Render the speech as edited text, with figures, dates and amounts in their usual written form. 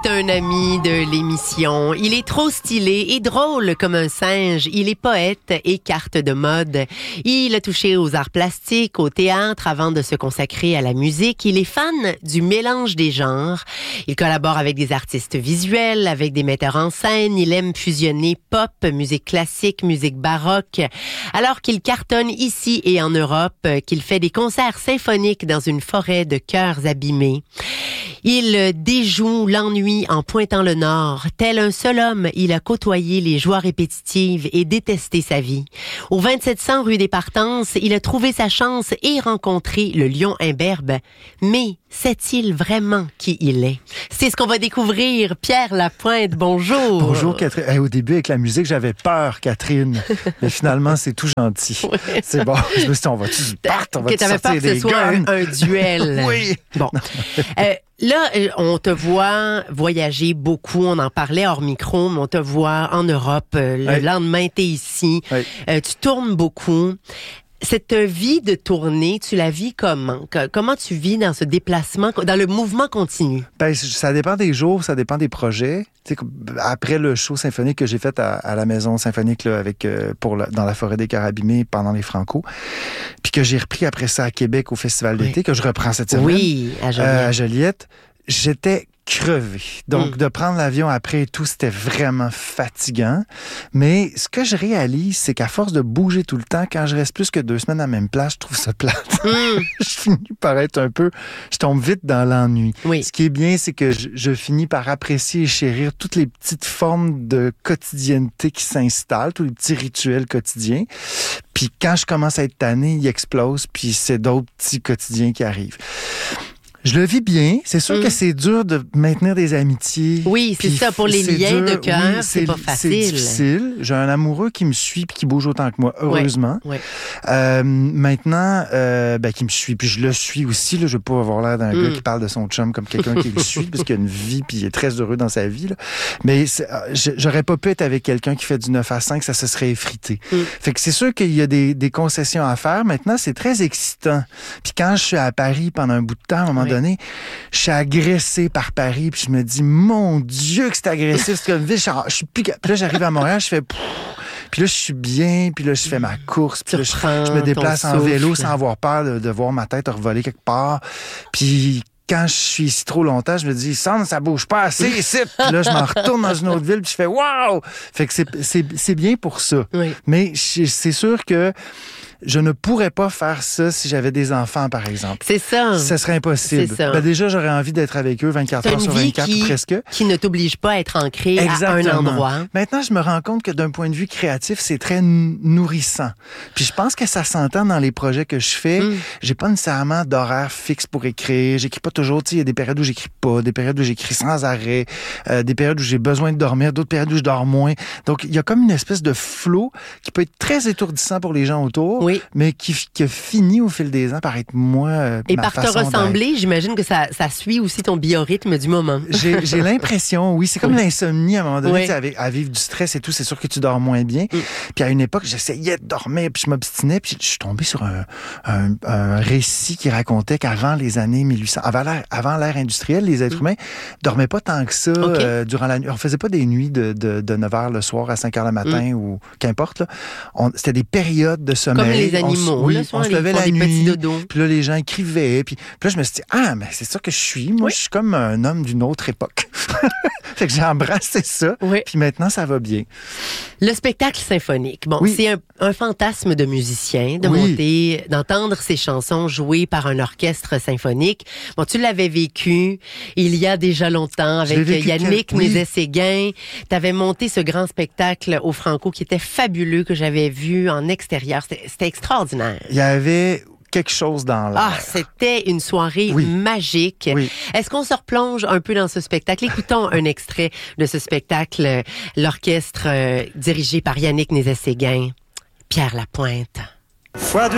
C'est un ami de l'émission. Il est trop stylé et drôle comme un singe. Il est poète et carte de mode. Il a touché aux arts plastiques, au théâtre avant de se consacrer à la musique. Il est fan du mélange des genres. Il collabore avec des artistes visuels, avec des metteurs en scène. Il aime fusionner pop, musique classique, musique baroque. Alors qu'il cartonne ici et en Europe, qu'il fait des concerts symphoniques dans une forêt de cœurs abîmés. Il déjoue l'ennui en pointant le nord. Tel un seul homme, il a côtoyé les joies répétitives et détesté sa vie. Au 2700 rue des Partences, il a trouvé sa chance et rencontré le lion imberbe. Mais sait-il vraiment qui il est? C'est ce qu'on va découvrir. Pierre Lapointe, bonjour. Bonjour Catherine. Au début, avec la musique, j'avais peur, Catherine. Mais finalement, c'est tout gentil. Ouais. C'est bon. Je me suis dit, on va-tu se battre? On va-tu sortir peur que des ce soit un duel. Oui. Bon. Là, on te voit voyager beaucoup. On en parlait hors micro, mais on te voit en Europe. Le lendemain, t'es ici. Oui. Tu tournes beaucoup. Cette vie de tournée, tu la vis comment? Comment tu vis dans ce déplacement, dans le mouvement continu? Ben, ça dépend des jours, ça dépend des projets. Tu sais, après le show symphonique que j'ai fait à la Maison Symphonique là, dans la Forêt des Cœurs abîmés pendant les Franco, puis que j'ai repris après ça à Québec au Festival d'été, que je reprends cette semaine. Oui, à Joliette. J'étais crevé. Donc, de prendre l'avion après et tout, c'était vraiment fatigant. Mais ce que je réalise, c'est qu'à force de bouger tout le temps, quand je reste plus que 2 semaines à la même place, je trouve ça plate. Je finis par être je tombe vite dans l'ennui. Oui. Ce qui est bien, c'est que je finis par apprécier et chérir toutes les petites formes de quotidienneté qui s'installent, tous les petits rituels quotidiens. Puis quand je commence à être tanné, ils explosent, puis c'est d'autres petits quotidiens qui arrivent. Je le vis bien. C'est sûr que c'est dur de maintenir des amitiés. Oui, c'est ça. Pour les liens de cœur, c'est pas facile. C'est difficile. J'ai un amoureux qui me suit puis qui bouge autant que moi, heureusement. Ouais. Maintenant, qui me suit. Puis je le suis aussi. Là. Je veux pas avoir l'air d'un gars qui parle de son chum comme quelqu'un qui le suit parce qu'il a une vie puis il est très heureux dans sa vie. Là. Mais j'aurais pas pu être avec quelqu'un qui fait du 9 à 5, ça se serait effrité. Fait que c'est sûr qu'il y a des concessions à faire. Maintenant, c'est très excitant. Puis quand je suis à Paris pendant un bout de temps, à un moment donné, je suis agressé par Paris, puis je me dis, mon Dieu que c'est agressif, c'est comme ville, je suis plus... Puis là, j'arrive à Montréal, je fais... Puis là, je suis bien, puis là, je fais ma course, puis là, je me déplace en vélo sans avoir peur de voir ma tête revoler quelque part. Puis quand je suis ici trop longtemps, je me dis, ça bouge pas assez ici. Puis là, je m'en retourne dans une autre ville, puis je fais, waouh! Fait que c'est bien pour ça. Oui. Mais c'est sûr que je ne pourrais pas faire ça si j'avais des enfants, par exemple. C'est ça. Ça serait impossible. C'est ça. Ben déjà, j'aurais envie d'être avec eux 24 heures sur 24 ou presque. Qui ne t'oblige pas à être ancré à un endroit. Maintenant, je me rends compte que d'un point de vue créatif, c'est très nourrissant. Puis je pense que ça s'entend dans les projets que je fais. J'ai pas nécessairement d'horaire fixe pour écrire. J'écris pas toujours. Il y a des périodes où j'écris pas, des périodes où j'écris sans arrêt, des périodes où j'ai besoin de dormir, d'autres périodes où je dors moins. Donc, il y a comme une espèce de flow qui peut être très étourdissant pour les gens autour. Oui. Mais qui finit au fil des ans par être moi. Et par te ressembler, j'imagine que ça suit aussi ton biorhythme du moment. J'ai l'impression, oui, c'est comme l'insomnie à un moment donné, à vivre du stress et tout, c'est sûr que tu dors moins bien. Puis à une époque, j'essayais de dormir, puis je m'obstinais, puis je suis tombé sur un récit qui racontait qu'avant les années 1800, avant l'ère industrielle, les êtres humains dormaient pas tant que ça durant la nuit. On faisait pas des nuits de 9h le soir à 5h le matin ou qu'importe. Là. C'était des périodes de sommeil. Comme les animaux. On se levait la nuit, puis là, les gens écrivaient, puis là, je me suis dit, mais c'est ça que je suis. Moi, je suis comme un homme d'une autre époque. Fait que j'ai embrassé ça, puis maintenant, ça va bien. Le spectacle symphonique, c'est un fantasme de musicien, de monter, d'entendre ses chansons jouées par un orchestre symphonique. Bon, tu l'avais vécu il y a déjà longtemps avec Yannick Nézet-Séguin. Tu avais monté ce grand spectacle au Franco qui était fabuleux, que j'avais vu en extérieur. C'était extraordinaire. Il y avait quelque chose dans l'air. C'était une soirée magique. Oui. Est-ce qu'on se replonge un peu dans ce spectacle? Écoutons un extrait de ce spectacle, l'orchestre dirigé par Yannick Nézet-Séguin, Pierre Lapointe.